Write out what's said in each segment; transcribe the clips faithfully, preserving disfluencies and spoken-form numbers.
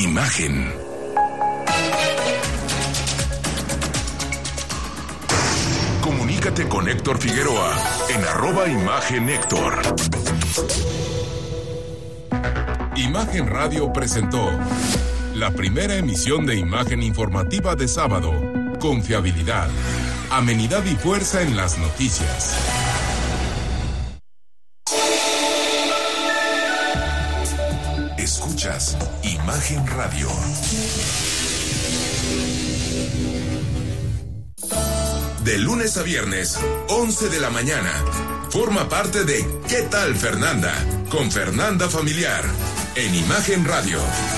Imagen. Comunícate con Héctor Figueroa en arroba Imagen Héctor. Imagen Radio presentó la primera emisión de Imagen Informativa de sábado. Confiabilidad, amenidad y fuerza en las noticias. Escuchas Imagen Radio. De lunes a viernes, once de la mañana. Forma parte de ¿Qué tal, Fernanda? Con Fernanda Familiar, en Imagen Radio.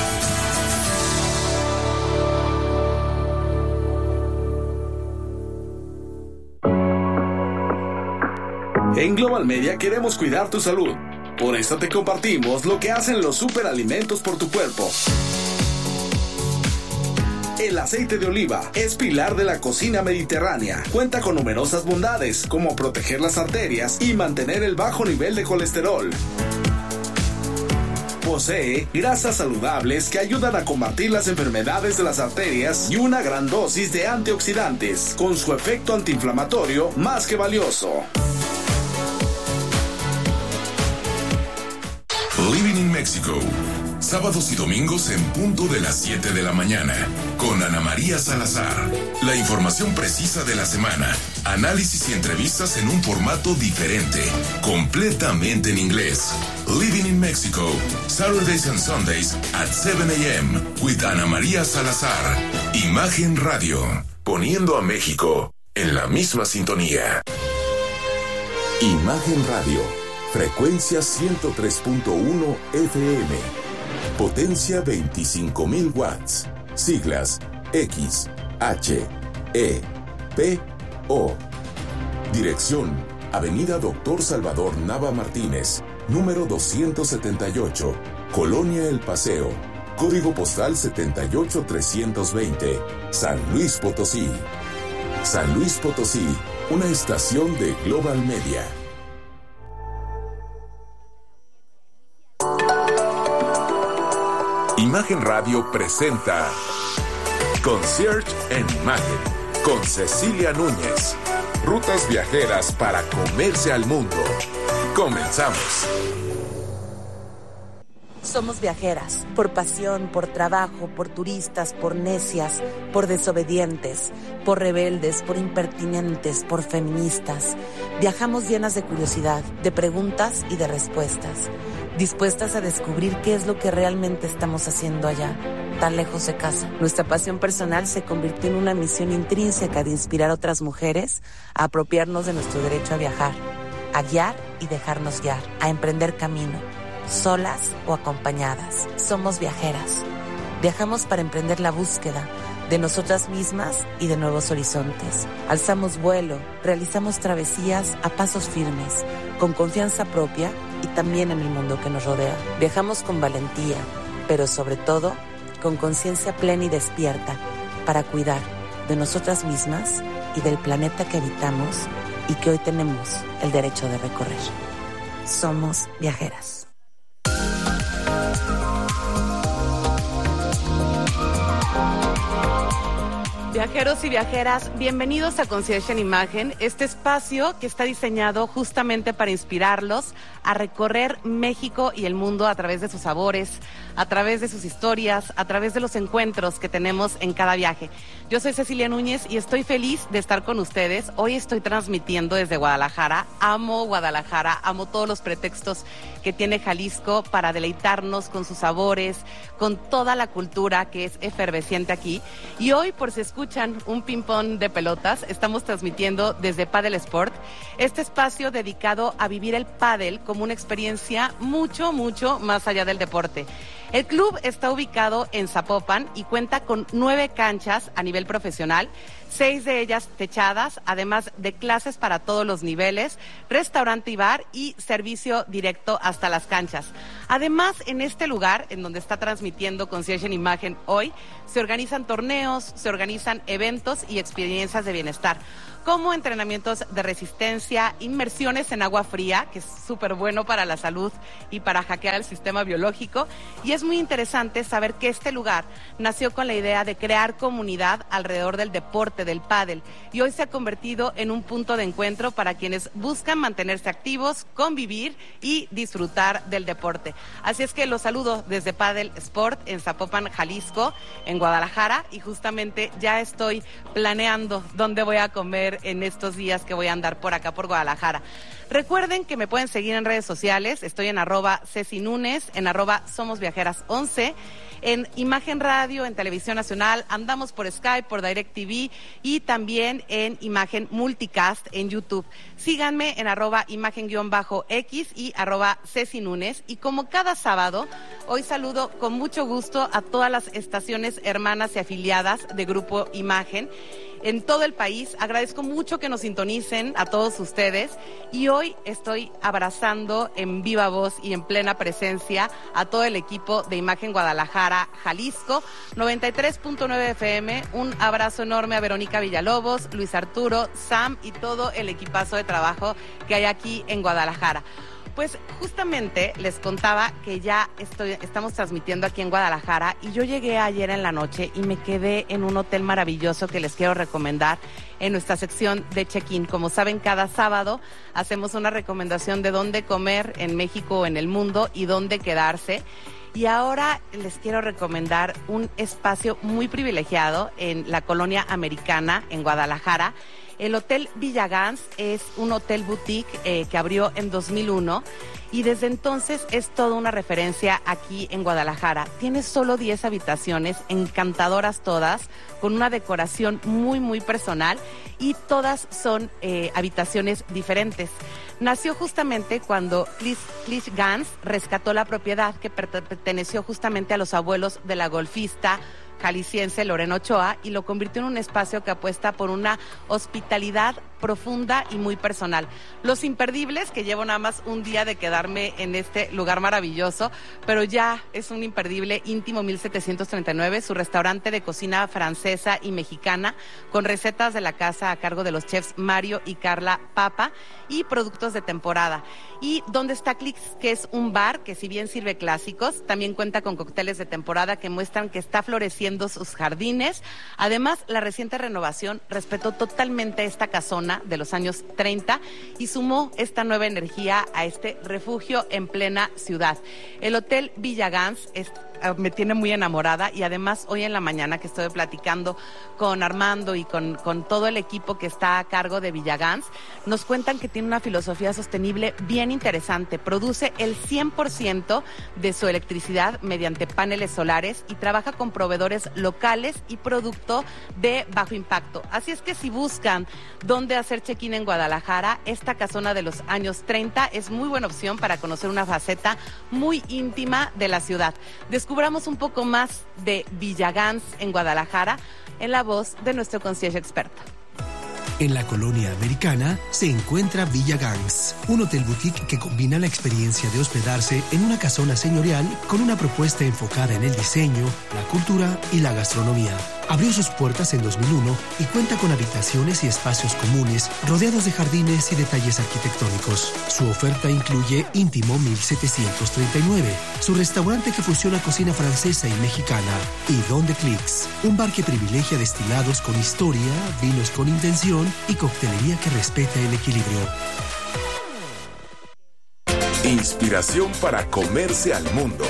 En Global Media queremos cuidar tu salud. Por eso te compartimos lo que hacen los superalimentos por tu cuerpo. El aceite de oliva es pilar de la cocina mediterránea. Cuenta con numerosas bondades, como proteger las arterias y mantener el bajo nivel de colesterol. Posee grasas saludables que ayudan a combatir las enfermedades de las arterias y una gran dosis de antioxidantes, con su efecto antiinflamatorio más que valioso. Living in Mexico. Sábados y domingos en punto de las siete de la mañana. Con Ana María Salazar. La información precisa de la semana. Análisis y entrevistas en un formato diferente. Completamente en inglés. Living in Mexico. Saturdays and Sundays at seven a.m. with Ana María Salazar. Imagen Radio. Poniendo a México en la misma sintonía. Imagen Radio. Frecuencia ciento tres punto uno F M. Potencia veinticinco mil watts. Siglas X, H, E, P, O. Dirección: Avenida Doctor Salvador Nava Martínez, número doscientos setenta y ocho, Colonia El Paseo. Código postal setenta y ocho trescientos veinte, San Luis Potosí. San Luis Potosí, una estación de Global Media. Imagen Radio presenta Concierge en Imagen con Cecilia Núñez. Rutas viajeras para comerse al mundo. Comenzamos. Somos viajeras, por pasión, por trabajo, por turistas, por necias, por desobedientes, por rebeldes, por impertinentes, por feministas. Viajamos llenas de curiosidad, de preguntas y de respuestas, dispuestas a descubrir qué es lo que realmente estamos haciendo allá, tan lejos de casa. Nuestra pasión personal se convirtió en una misión intrínseca de inspirar a otras mujeres a apropiarnos de nuestro derecho a viajar, a guiar y dejarnos guiar, a emprender camino, solas o acompañadas. Somos viajeras. Viajamos para emprender la búsqueda de nosotras mismas y de nuevos horizontes. Alzamos vuelo, realizamos travesías a pasos firmes, con confianza propia y también en el mundo que nos rodea. Viajamos con valentía, pero sobre todo con conciencia plena y despierta, para cuidar de nosotras mismas y del planeta que habitamos y que hoy tenemos el derecho de recorrer. Somos viajeras. Viajeros y viajeras, bienvenidos a Concierge en Imagen, este espacio que está diseñado justamente para inspirarlos a recorrer México y el mundo a través de sus sabores, a través de sus historias, a través de los encuentros que tenemos en cada viaje. Yo soy Cecilia Núñez y estoy feliz de estar con ustedes. Hoy estoy transmitiendo desde Guadalajara. Amo Guadalajara, amo todos los pretextos que tiene Jalisco para deleitarnos con sus sabores, con toda la cultura que es efervesciente aquí. Y hoy, por si escuchan un ping-pong de pelotas, estamos transmitiendo desde Padel Sport, este espacio dedicado a vivir el pádel como una experiencia mucho, mucho más allá del deporte. El club está ubicado en Zapopan y cuenta con nueve canchas a nivel profesional, seis de ellas techadas, además de clases para todos los niveles, restaurante y bar y servicio directo hasta las canchas. Además, en este lugar, en donde está transmitiendo Concierge en Imagen hoy, se organizan torneos, se organizan eventos y experiencias de bienestar. como entrenamientos de resistencia, inmersiones en agua fría, que es súper bueno para la salud y para hackear el sistema biológico. Y es muy interesante saber que este lugar nació con la idea de crear comunidad alrededor del deporte, del pádel, y hoy se ha convertido en un punto de encuentro para quienes buscan mantenerse activos, convivir y disfrutar del deporte. Así es que los saludo desde Padel Sport en Zapopan, Jalisco, en Guadalajara, y justamente ya estoy planeando dónde voy a comer en estos días que voy a andar por acá por Guadalajara. Recuerden que me pueden seguir en redes sociales, estoy en arroba Ceci Núñez, en arroba Somos Viajeras once, en Imagen Radio, en Televisión Nacional, andamos por Skype, por DirecTV y también en Imagen Multicast en YouTube. Síganme en arroba imagen-x y arroba Ceci Núñez. Y como cada sábado, hoy saludo con mucho gusto a todas las estaciones hermanas y afiliadas de Grupo Imagen en todo el país. Agradezco mucho que nos sintonicen a todos ustedes, y hoy estoy abrazando en viva voz y en plena presencia a todo el equipo de Imagen Guadalajara, Jalisco, noventa y tres punto nueve F M. Un abrazo enorme a Verónica Villalobos, Luis Arturo, Sam y todo el equipazo de trabajo que hay aquí en Guadalajara. Pues justamente les contaba que ya estoy, estamos transmitiendo aquí en Guadalajara, y yo llegué ayer en la noche y me quedé en un hotel maravilloso que les quiero recomendar en nuestra sección de check-in. Como saben, cada sábado hacemos una recomendación de dónde comer en México o en el mundo y dónde quedarse. Y ahora les quiero recomendar un espacio muy privilegiado en la colonia americana en Guadalajara. El Hotel Villagans es un hotel boutique eh, que abrió en dos mil uno, y desde entonces es toda una referencia aquí en Guadalajara. Tiene solo diez habitaciones, encantadoras todas, con una decoración muy, muy personal, y todas son eh, habitaciones diferentes. Nació justamente cuando Clis Gans rescató la propiedad que perteneció justamente a los abuelos de la golfista jalisciense Lorena Ochoa, y lo convirtió en un espacio que apuesta por una hospitalidad profunda y muy personal. Los imperdibles, que llevo nada más un día de quedarme en este lugar maravilloso, pero ya es un imperdible íntimo mil setecientos treinta y nueve, su restaurante de cocina francesa y mexicana, con recetas de la casa a cargo de los chefs Mario y Carla Papa, y productos de temporada. Y donde está Clicks, que es un bar que, si bien sirve clásicos, también cuenta con cócteles de temporada que muestran que está floreciendo sus jardines. Además, la reciente renovación respetó totalmente esta casona de los años treinta y sumó esta nueva energía a este refugio en plena ciudad. El Hotel Villagans es, me tiene muy enamorada, y además hoy en la mañana que estoy platicando con Armando y con, con todo el equipo que está a cargo de Villagans, nos cuentan que tiene una filosofía sostenible bien interesante. Produce el cien por ciento de su electricidad mediante paneles solares y trabaja con proveedores locales y producto de bajo impacto. Así es que si buscan dónde hacer check-in en Guadalajara, esta casona de los años treinta es muy buena opción para conocer una faceta muy íntima de la ciudad. Descubramos un poco más de Villagans en Guadalajara en la voz de nuestro concierge experto. En la colonia americana se encuentra Villagans, un hotel boutique que combina la experiencia de hospedarse en una casona señorial con una propuesta enfocada en el diseño, la cultura y la gastronomía. Abrió sus puertas en dos mil uno y cuenta con habitaciones y espacios comunes rodeados de jardines y detalles arquitectónicos. Su oferta incluye Íntimo mil setecientos treinta y nueve, su restaurante que fusiona cocina francesa y mexicana, y Don de Clicks, un bar que privilegia destilados con historia, vinos con intención y coctelería que respeta el equilibrio. Inspiración para comerse al mundo.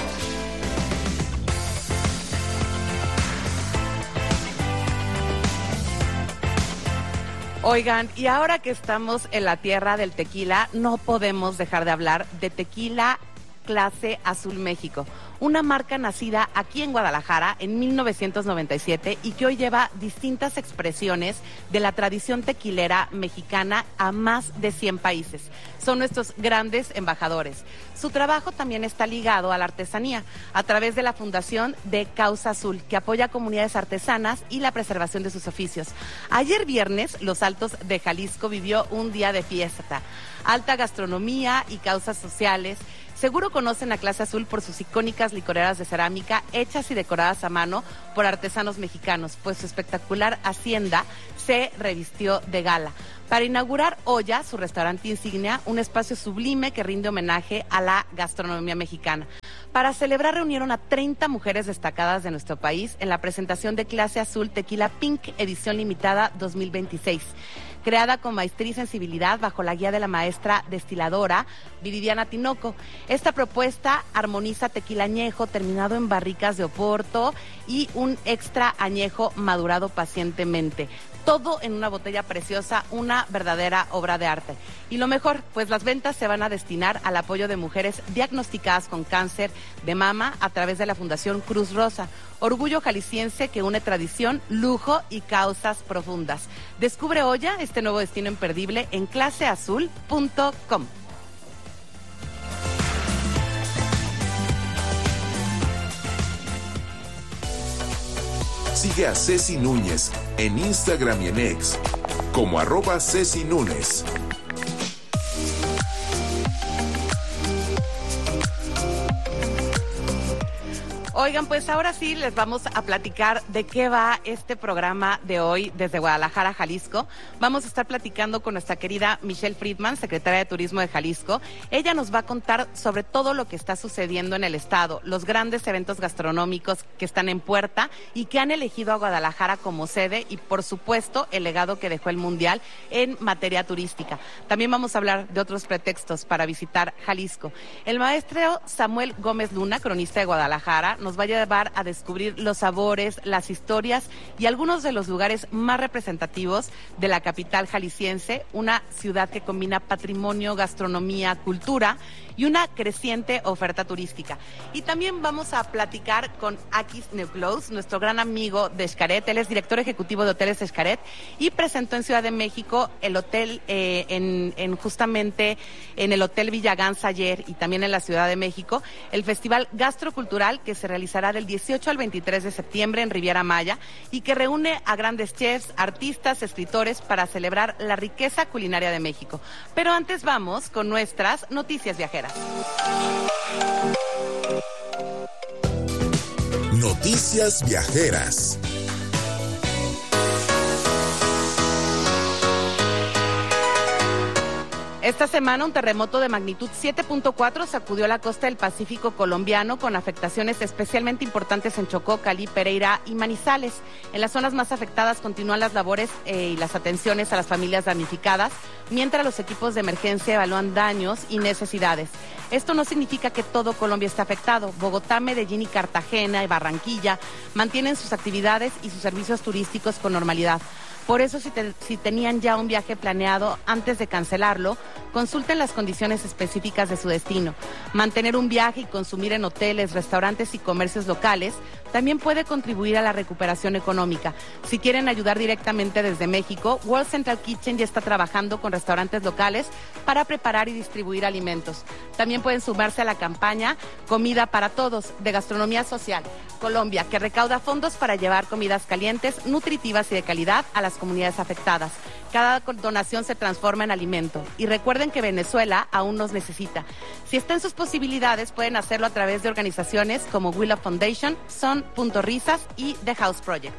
Oigan, y ahora que estamos en la tierra del tequila, no podemos dejar de hablar de Tequila Clase Azul México, una marca nacida aquí en Guadalajara en mil novecientos noventa y siete y que hoy lleva distintas expresiones de la tradición tequilera mexicana a más de cien países. Son nuestros grandes embajadores. Su trabajo también está ligado a la artesanía a través de la Fundación de Causa Azul, que apoya a comunidades artesanas y la preservación de sus oficios. Ayer viernes, Los Altos de Jalisco vivió un día de fiesta, alta gastronomía y causas sociales Seguro conocen a Clase Azul por sus icónicas licoreras de cerámica hechas y decoradas a mano por artesanos mexicanos, pues su espectacular hacienda se revistió de gala para inaugurar Olla, su restaurante insignia, un espacio sublime que rinde homenaje a la gastronomía mexicana. Para celebrar reunieron a treinta mujeres destacadas de nuestro país en la presentación de Clase Azul Tequila Pink, edición limitada dos mil veintiséis. Creada con maestría y sensibilidad bajo la guía de la maestra destiladora Viridiana Tinoco. Esta propuesta armoniza tequila añejo terminado en barricas de Oporto y un extra añejo madurado pacientemente. Todo en una botella preciosa, una verdadera obra de arte. Y lo mejor, pues las ventas se van a destinar al apoyo de mujeres diagnosticadas con cáncer de mama a través de la Fundación Cruz Rosa. Orgullo jalisciense que une tradición, lujo y causas profundas. Descubre Olla, este nuevo destino imperdible, en clase azul punto com. Sigue a Ceci Núñez en Instagram y en X como arroba Ceci Núñez. Oigan, pues ahora sí les vamos a platicar de qué va este programa de hoy desde Guadalajara, Jalisco. Vamos a estar platicando con nuestra querida Michelle Friedman, secretaria de Turismo de Jalisco. Ella nos va a contar sobre todo lo que está sucediendo en el estado, los grandes eventos gastronómicos que están en puerta y que han elegido a Guadalajara como sede y, por supuesto, el legado que dejó el Mundial en materia turística. También vamos a hablar de otros pretextos para visitar Jalisco. El maestro Samuel Gómez Luna, cronista de Guadalajara, nos va a llevar a descubrir los sabores, las historias y algunos de los lugares más representativos de la capital jalisciense, una ciudad que combina patrimonio, gastronomía, cultura y una creciente oferta turística. Y también vamos a platicar con Akis Neuclose, nuestro gran amigo de Xcaret. Él es director ejecutivo de Hoteles Xcaret y presentó en Ciudad de México el hotel, eh, en, en justamente en el Hotel Villagans ayer y también en la Ciudad de México, el Festival Gastrocultural que se realizará del dieciocho al veintitrés de septiembre en Riviera Maya y que reúne a grandes chefs, artistas, escritores para celebrar la riqueza culinaria de México. Pero antes vamos con nuestras noticias viajeras. Noticias viajeras. Esta semana un terremoto de magnitud siete punto cuatro sacudió la costa del Pacífico colombiano con afectaciones especialmente importantes en Chocó, Cali, Pereira y Manizales. En las zonas más afectadas continúan las labores eh, y las atenciones a las familias damnificadas, mientras los equipos de emergencia evalúan daños y necesidades. Esto no significa que todo Colombia esté afectado. Bogotá, Medellín y Cartagena y Barranquilla mantienen sus actividades y sus servicios turísticos con normalidad. Por eso, si, te, si tenían ya un viaje planeado antes de cancelarlo, consulten las condiciones específicas de su destino. Mantener un viaje y consumir en hoteles, restaurantes y comercios locales también puede contribuir a la recuperación económica. Si quieren ayudar directamente desde México, World Central Kitchen ya está trabajando con restaurantes locales para preparar y distribuir alimentos. También pueden sumarse a la campaña Comida para Todos de Gastronomía Social Colombia, que recauda fondos para llevar comidas calientes, nutritivas y de calidad a las comunidades afectadas. Cada donación se transforma en alimento. Y recuerden que Venezuela aún nos necesita. Si está en sus posibilidades, pueden hacerlo a través de organizaciones como Willow Foundation, Son Punto Risas y The House Project.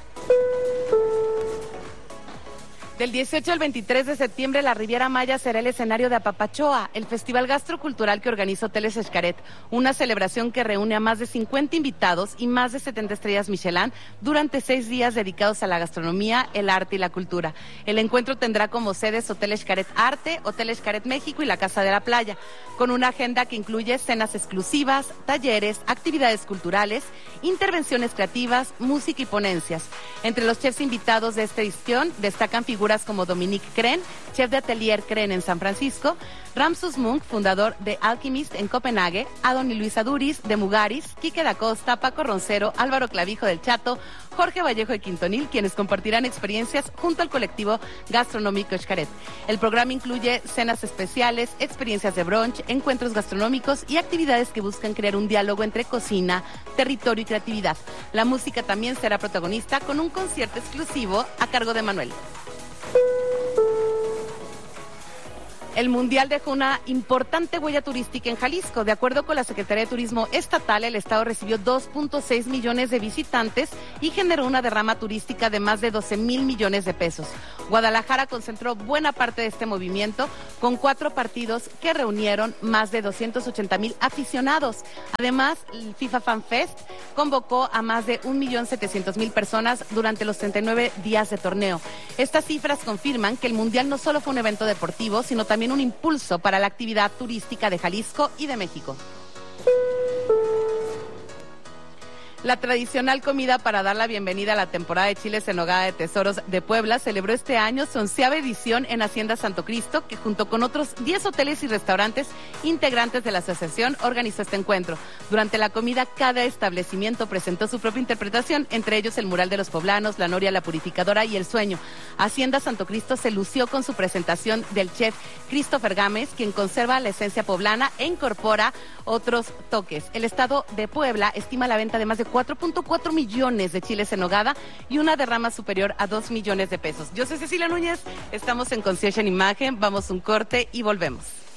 Del dieciocho al veintitrés de septiembre, la Riviera Maya será el escenario de Apapachoa, el festival gastrocultural que organiza Hoteles Xcaret, una celebración que reúne a más de cincuenta invitados y más de setenta estrellas Michelin durante seis días dedicados a la gastronomía, el arte y la cultura. El encuentro tendrá como sedes Hotel Xcaret Arte, Hotel Xcaret México y la Casa de la Playa, con una agenda que incluye cenas exclusivas, talleres, actividades culturales, intervenciones creativas, música y ponencias. Entre los chefs invitados de esta edición destacan figuras como Dominique Cren, chef de Atelier Cren en San Francisco, Ramsus Munk, fundador de Alchemist en Copenhague, Adon y Luisa Duris de Mugaris, Quique da Costa, Paco Roncero, Álvaro Clavijo del Chato, Jorge Vallejo de Quintonil, quienes compartirán experiencias junto al colectivo gastronómico Xcaret. El programa incluye cenas especiales, experiencias de brunch, encuentros gastronómicos y actividades que buscan crear un diálogo entre cocina, territorio y creatividad. La música también será protagonista con un concierto exclusivo a cargo de Manuel. El Mundial dejó una importante huella turística en Jalisco. De acuerdo con la Secretaría de Turismo Estatal, el estado recibió dos punto seis millones de visitantes y generó una derrama turística de más de doce mil millones de pesos. Guadalajara concentró buena parte de este movimiento con cuatro partidos que reunieron más de doscientos ochenta mil aficionados. Además, el FIFA Fan Fest convocó a más de un millón setecientos mil personas durante los treinta y nueve días de torneo. Estas cifras confirman que el Mundial no solo fue un evento deportivo, sino también un impulso para la actividad turística de Jalisco y de México. La tradicional comida para dar la bienvenida a la temporada de chiles en nogada de Tesoros de Puebla celebró este año su onceava edición en Hacienda Santo Cristo, que junto con otros diez hoteles y restaurantes integrantes de la asociación organizó este encuentro. Durante la comida, cada establecimiento presentó su propia interpretación, entre ellos el mural de los poblanos, la noria, la purificadora y el sueño. Hacienda Santo Cristo se lució con su presentación del chef Christopher Gámez, quien conserva la esencia poblana e incorpora otros toques. El estado de Puebla estima la venta de más de cuatro punto cuatro millones de chiles en nogada y una derrama superior a dos millones de pesos. Yo soy Cecilia Núñez, estamos en Concierge en Imagen, vamos un corte y volvemos.